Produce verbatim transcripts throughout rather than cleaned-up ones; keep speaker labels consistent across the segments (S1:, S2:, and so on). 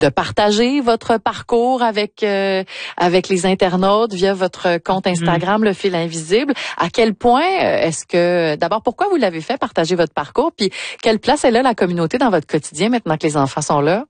S1: de partager votre parcours avec euh, avec les internautes via votre compte Instagram, mmh. Le Fil Invisible. À quel point est-ce que, d'abord, pourquoi vous l'avez fait, partager votre parcours, puis quelle place elle a la communauté dans votre quotidien maintenant que les enfants sont là?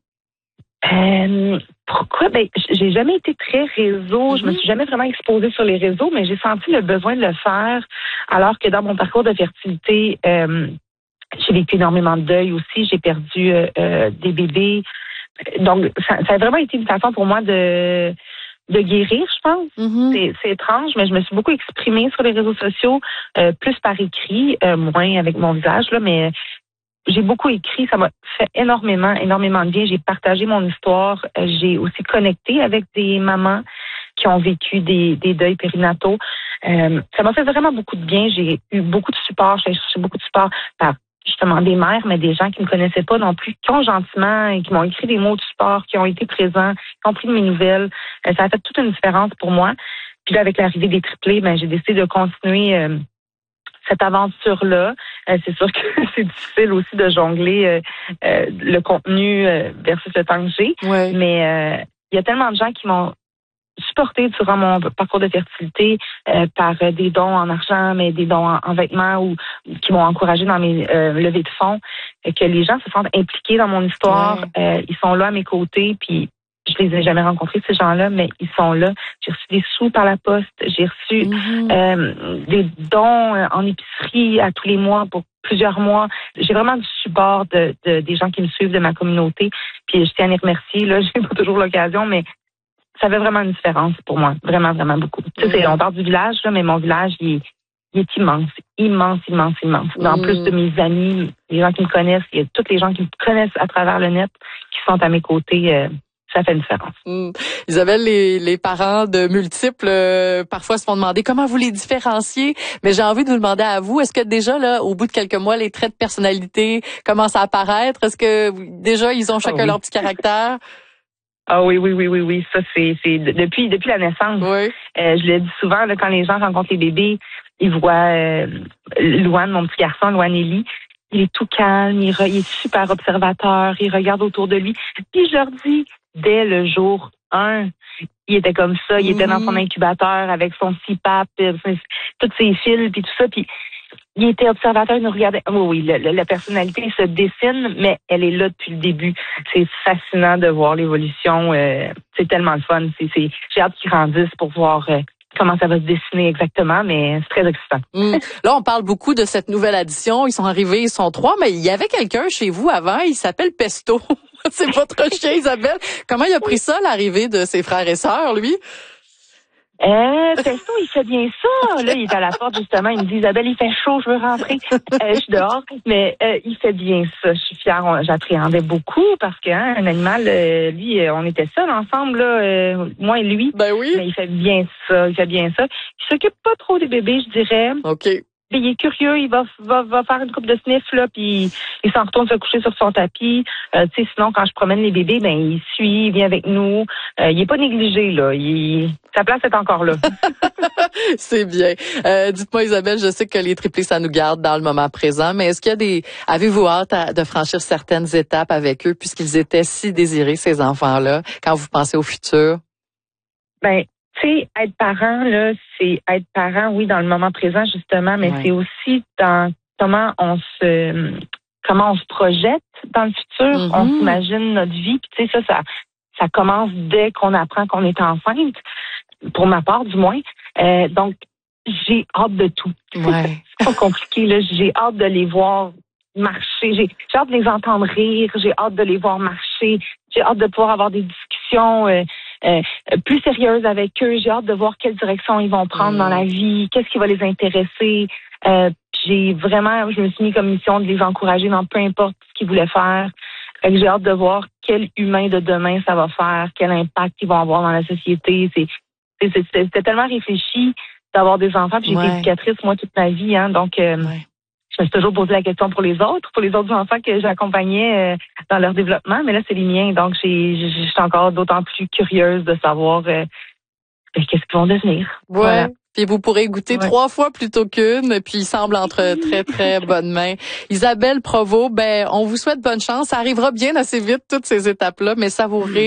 S2: Euh, pourquoi? Ben, j'ai jamais été très réseau. Mm-hmm. Je me suis jamais vraiment exposée sur les réseaux, mais j'ai senti le besoin de le faire. Alors que dans mon parcours de fertilité, euh, j'ai vécu énormément de deuil aussi. J'ai perdu euh, euh, des bébés. Donc, ça, ça a vraiment été une façon pour moi de de guérir, je pense. Mm-hmm. C'est, c'est étrange, mais je me suis beaucoup exprimée sur les réseaux sociaux, euh, plus par écrit, euh, moins avec mon visage, là, mais j'ai beaucoup écrit, ça m'a fait énormément, énormément de bien. J'ai partagé mon histoire. J'ai aussi connecté avec des mamans qui ont vécu des, des deuils périnataux. Euh, ça m'a fait vraiment beaucoup de bien. J'ai eu beaucoup de support. J'ai cherché beaucoup de support par justement des mères, mais des gens qui ne me connaissaient pas non plus, qui ont gentiment et qui m'ont écrit des mots de support, qui ont été présents, qui ont pris de mes nouvelles. Euh, ça a fait toute une différence pour moi. Puis là, avec l'arrivée des triplés, ben j'ai décidé de continuer euh, cette aventure-là. Euh, c'est sûr que c'est difficile aussi de jongler euh, euh, le contenu euh, versus le temps que j'ai. Ouais. Mais euh, il y a tellement de gens qui m'ont supporté durant mon parcours de fertilité euh, par euh, des dons en argent, mais des dons en, en vêtements ou qui m'ont encouragé dans mes euh, levées de fonds, euh, que les gens se sentent impliqués dans mon histoire. Ouais. Euh, ils sont là à mes côtés, puis je les ai jamais rencontrés, ces gens-là, mais ils sont là. J'ai reçu des sous par la poste. J'ai reçu mm-hmm. euh, des dons en épicerie à tous les mois pour plusieurs mois. J'ai vraiment du support de, de des gens qui me suivent, de ma communauté. Puis je tiens à les remercier. Là, j'ai pas toujours l'occasion, mais ça fait vraiment une différence pour moi. Vraiment, vraiment beaucoup. Mm-hmm. Tu sais, on parle du village, là, mais mon village, il est, il est immense. Immense, immense, immense. Mm-hmm. En plus de mes amis, les gens qui me connaissent, il y a tous les gens qui me connaissent à travers le net qui sont à mes côtés. Euh, Ça fait une différence.
S1: Mmh. Isabelle, les, les parents de multiples euh, parfois se font demander comment vous les différenciez, mais j'ai envie de vous demander à vous, est-ce que déjà là, au bout de quelques mois, les traits de personnalité commencent à apparaître? Est-ce que déjà ils ont chacun ah oui. leur petit caractère?
S2: Ah oui, oui, oui, oui, oui. Ça, c'est, c'est depuis depuis la naissance. Oui. Euh, je le dis souvent, là, quand les gens rencontrent les bébés, ils voient euh, Louane, mon petit garçon, Louane Élie. Il est tout calme, il, re, il est super observateur, il regarde autour de lui. Puis je leur dis, dès le jour un, il était comme ça, il mm-hmm. était dans son incubateur avec son C PAP, toutes ses fils, puis tout ça, puis il était observateur, il nous regardait. Oh oui, la, la, la personnalité se dessine, mais elle est là depuis le début. C'est fascinant de voir l'évolution. Euh, c'est tellement le fun. C'est, c'est, j'ai hâte qu'ils grandissent pour voir euh, comment ça va se dessiner exactement, mais c'est très excitant.
S1: Mmh. Là, on parle beaucoup de cette nouvelle addition. Ils sont arrivés, ils sont trois, mais il y avait quelqu'un chez vous avant, il s'appelle Pesto. C'est votre chien, Isabelle. Comment il a pris ça, l'arrivée de ses frères et sœurs, lui?
S2: Euh, Pesto, il fait bien ça. Là, il est à la porte, justement. Il me dit, Isabelle, il fait chaud, je veux rentrer. Euh, je suis dehors. Mais euh, il fait bien ça. Je suis fière. On, j'appréhendais beaucoup parce que hein, un animal, euh, lui, euh, on était seuls ensemble, là, euh, moi et lui.
S1: Ben oui.
S2: Mais il fait bien ça. Il fait bien ça. Il s'occupe pas trop des bébés, je dirais.
S1: OK.
S2: Il est curieux, il va, va, va faire une coupe de sniff, là, puis il s'en retourne se coucher sur son tapis. Euh, tu sais, sinon, quand je promène les bébés, ben, il suit, il vient avec nous. Euh, il est pas négligé, là. Il, sa place est encore là.
S1: C'est bien. Euh, dites-moi, Isabelle, je sais que les triplés, ça nous garde dans le moment présent, mais est-ce qu'il y a des, avez-vous hâte à, de franchir certaines étapes avec eux, puisqu'ils étaient si désirés, ces enfants-là, quand vous pensez au futur?
S2: Ben, tu sais, être parent, là, c'est être parent, oui, dans le moment présent, justement, mais ouais. c'est aussi dans comment on se comment on se projette dans le futur, mm-hmm. on s'imagine notre vie. Puis tu sais, ça, ça, ça commence dès qu'on apprend qu'on est enceinte, pour ma part, du moins. Euh, donc, j'ai hâte de tout.
S1: Ouais.
S2: C'est pas compliqué, là. J'ai hâte de les voir marcher. J'ai, j'ai hâte de les entendre rire. J'ai hâte de les voir marcher. J'ai hâte de pouvoir avoir des discussions euh, Euh, plus sérieuses avec eux. J'ai hâte de voir quelle direction ils vont prendre mmh. dans la vie, qu'est-ce qui va les intéresser. Euh, j'ai vraiment, je me suis mis comme mission de les encourager dans peu importe ce qu'ils voulaient faire. Fait que j'ai hâte de voir quel humain de demain ça va faire, quel impact ils vont avoir dans la société. C'est, c'est, c'est c'était tellement réfléchi d'avoir des enfants. Puis j'ai ouais. été éducatrice moi toute ma vie, hein, donc. Euh, ouais. Je me suis toujours posé la question pour les autres, pour les autres enfants que j'accompagnais euh, dans leur développement, mais là, c'est les miens. Donc, j'ai, je suis encore d'autant plus curieuse de savoir euh, qu'est-ce qu'ils vont devenir.
S1: Ouais. Voilà. Puis vous pourrez goûter ouais. trois fois plutôt qu'une, puis il semble entre très, très bonnes mains. Isabelle Provost, ben, on vous souhaite bonne chance. Ça arrivera bien assez vite, toutes ces étapes-là, mais savourez